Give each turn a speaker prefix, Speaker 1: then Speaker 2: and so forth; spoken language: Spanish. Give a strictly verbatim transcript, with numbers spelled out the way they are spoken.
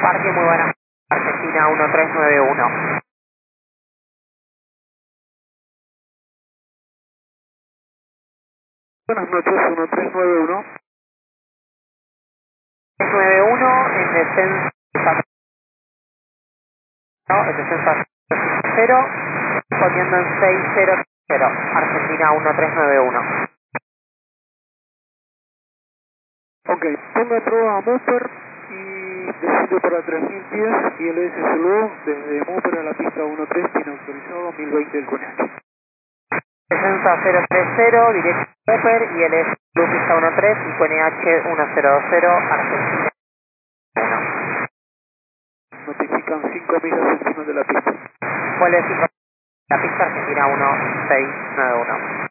Speaker 1: Parque, muy buenas. Argentina uno tres nueve uno.
Speaker 2: Buenas noches, uno tres nueve uno.
Speaker 1: tres nueve uno en descenso, no, en descenso a cero, poniendo en seis cero cero, Argentina uno tres nueve uno.
Speaker 2: Ok, ponga a prueba a Mopper y desciende para tres mil pies y el S S L desde Mopper a la pista uno tres tiene autorizado mil veinte del Coñac.
Speaker 1: Descenso a cero tres cero, directo a Upper y el S pista uno tres y Q N H uno cero dos cero, Argentina uno.
Speaker 2: Notifican cinco millas encima de la pista.
Speaker 1: ¿Cuál es la pista? Argentina uno seis nueve uno.